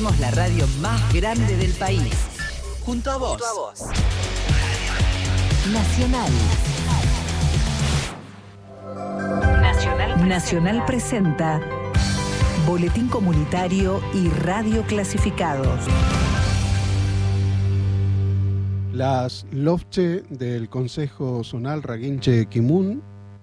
Somos la radio más grande del país. Junto a vos. Nacional. Nacional presenta Boletín Comunitario y Radio Clasificados. Las LOFCHE del Consejo Zonal Raguinche Quimun,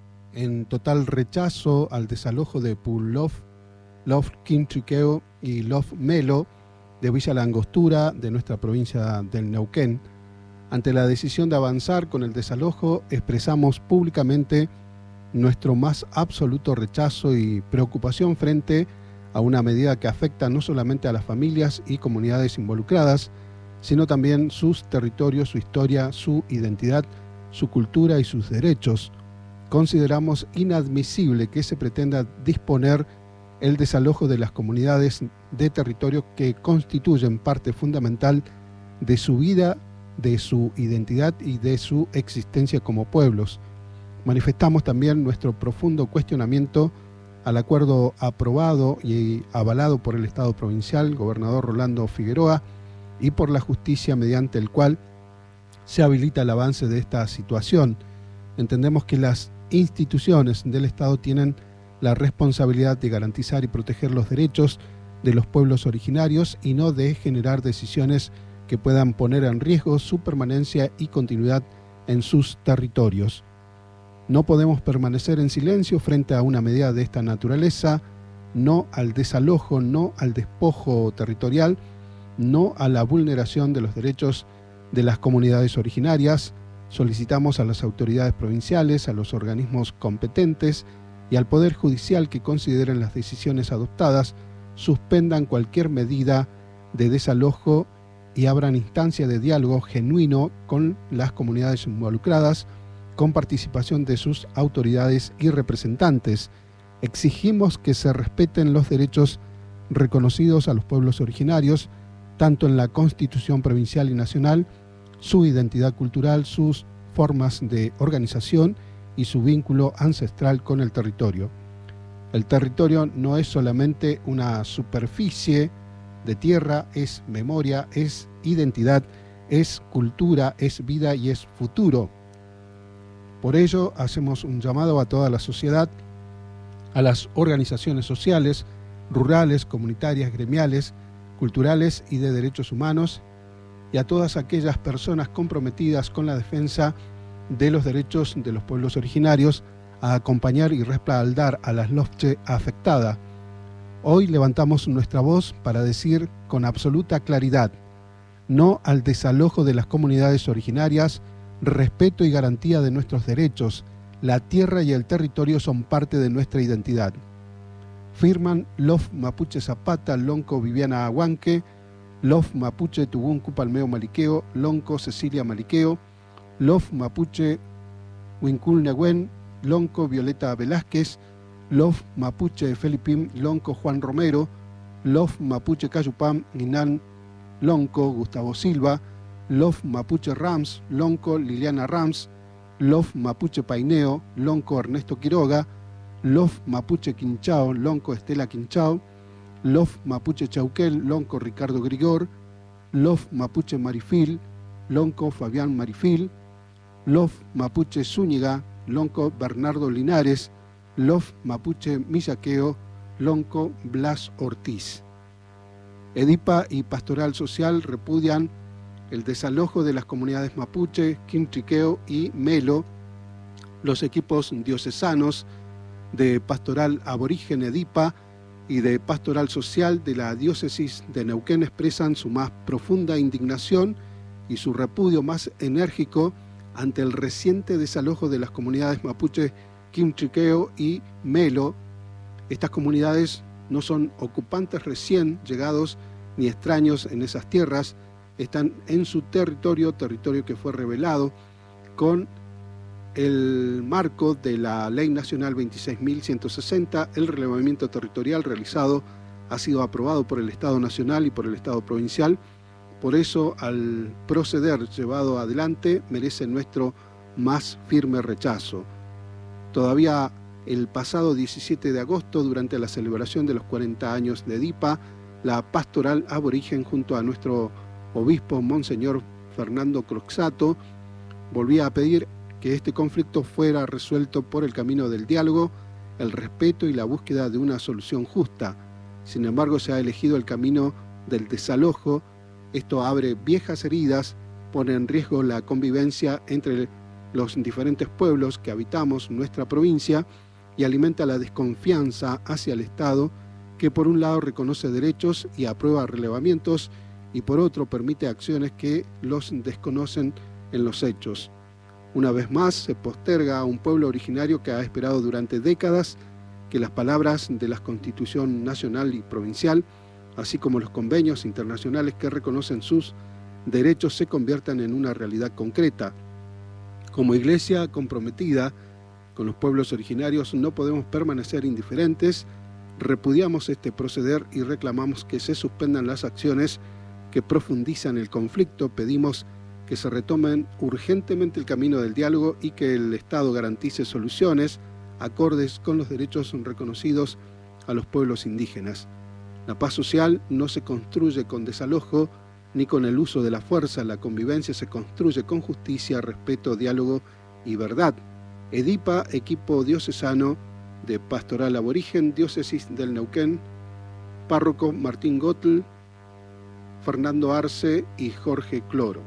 en total rechazo al desalojo de Pullof, Lof Quinchiqueo y Lof Melo de Villa La Angostura de nuestra provincia del Neuquén. Ante la decisión de avanzar con el desalojo, expresamos públicamente nuestro más absoluto rechazo y preocupación frente a una medida que afecta no solamente a las familias y comunidades involucradas, sino también sus territorios, su historia, su identidad, su cultura y sus derechos. Consideramos inadmisible que se pretenda disponer el desalojo de las comunidades de territorio que constituyen parte fundamental de su vida, de su identidad y de su existencia como pueblos. Manifestamos también nuestro profundo cuestionamiento al acuerdo aprobado y avalado por el Estado provincial, gobernador Rolando Figueroa, y por la justicia, mediante el cual se habilita el avance de esta situación. Entendemos que las instituciones del Estado tienen la responsabilidad de garantizar y proteger los derechos de los pueblos originarios y no de generar decisiones que puedan poner en riesgo su permanencia y continuidad en sus territorios. No podemos permanecer en silencio frente a una medida de esta naturaleza, no al desalojo, no al despojo territorial, no a la vulneración de los derechos de las comunidades originarias. Solicitamos a las autoridades provinciales, a los organismos competentes y al Poder Judicial que consideren las decisiones adoptadas, suspendan cualquier medida de desalojo y abran instancia de diálogo genuino con las comunidades involucradas, con participación de sus autoridades y representantes. Exigimos que se respeten los derechos reconocidos a los pueblos originarios, tanto en la Constitución provincial y nacional, su identidad cultural, sus formas de organización y su vínculo ancestral con el territorio. El territorio no es solamente una superficie de tierra, es memoria, es identidad, es cultura, es vida y es futuro. Por ello, hacemos un llamado a toda la sociedad, a las organizaciones sociales, rurales, comunitarias, gremiales, culturales y de derechos humanos, y a todas aquellas personas comprometidas con la defensa de los derechos de los pueblos originarios a acompañar y respaldar a las LOFCHE afectadas. Hoy levantamos nuestra voz para decir con absoluta claridad: no al desalojo de las comunidades originarias, respeto y garantía de nuestros derechos. La tierra y el territorio son parte de nuestra identidad. Firman Lof Mapuche Zapata, Lonco Viviana Aguanque, Lof Mapuche Tubún Cupalmeo Maliqueo, Lonco Cecilia Maliqueo, Lof Mapuche Huincul Negüen, Lonco Violeta Velázquez, Lof Mapuche Felipim, Lonco Juan Romero, Lof Mapuche Cayupam, Ninan Lonco Gustavo Silva, Lof Mapuche Rams, Lonco Liliana Rams, Lof Mapuche Paineo, Lonco Ernesto Quiroga, Lof Mapuche Quinchao, Lonco Estela Quinchao, Lof Mapuche Chauquel, Lonco Ricardo Grigor, Lof Mapuche Marifil, Lonco Fabián Marifil, Lof Mapuche Zúñiga, Lonco Bernardo Linares, Lof Mapuche Millaqueo, Lonco Blas Ortiz. EDIPA y Pastoral Social repudian el desalojo de las comunidades mapuche, Quinchiqueo y Melo. Los equipos diocesanos de Pastoral Aborigen EDIPA y de Pastoral Social de la Diócesis de Neuquén expresan su más profunda indignación y su repudio más enérgico ante el reciente desalojo de las comunidades mapuche, Quinchiqueo y Melo. Estas comunidades no son ocupantes recién llegados ni extraños en esas tierras, están en su territorio que fue revelado con el marco de la Ley Nacional 26.160. El relevamiento territorial realizado ha sido aprobado por el Estado Nacional y por el Estado Provincial. Por eso, al proceder llevado adelante, merece nuestro más firme rechazo. Todavía el pasado 17 de agosto, durante la celebración de los 40 años de EDIPA, la pastoral aborigen junto a nuestro obispo Monseñor Fernando Croxato volvía a pedir que este conflicto fuera resuelto por el camino del diálogo, el respeto y la búsqueda de una solución justa. Sin embargo, se ha elegido el camino del desalojo. Esto abre viejas heridas, pone en riesgo la convivencia entre los diferentes pueblos que habitamos nuestra provincia y alimenta la desconfianza hacia el Estado, que por un lado reconoce derechos y aprueba relevamientos y por otro permite acciones que los desconocen en los hechos. Una vez más se posterga a un pueblo originario que ha esperado durante décadas que las palabras de la Constitución nacional y provincial, así como los convenios internacionales que reconocen sus derechos, se conviertan en una realidad concreta. Como iglesia comprometida con los pueblos originarios no podemos permanecer indiferentes, repudiamos este proceder y reclamamos que se suspendan las acciones que profundizan el conflicto. Pedimos que se retomen urgentemente el camino del diálogo y que el Estado garantice soluciones acordes con los derechos reconocidos a los pueblos indígenas. La paz social no se construye con desalojo ni con el uso de la fuerza. La convivencia se construye con justicia, respeto, diálogo y verdad. EDIPA, equipo diocesano de Pastoral Aborigen, Diócesis del Neuquén, párroco Martín Gotl, Fernando Arce y Jorge Cloro.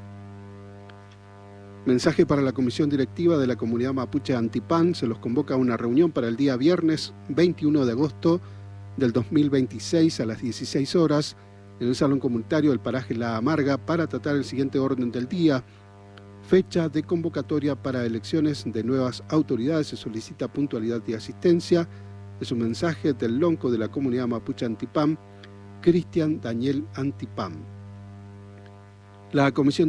Mensaje para la Comisión Directiva de la Comunidad Mapuche Antipán. Se los convoca a una reunión para el día viernes 21 de agosto del 2026 a las 16 horas en el Salón Comunitario del Paraje La Amarga para tratar el siguiente orden del día. Fecha de convocatoria para elecciones de nuevas autoridades. Se solicita puntualidad y asistencia. Es un mensaje del lonco de la Comunidad Mapuche Antipán, Cristian Daniel Antipán. La Comisión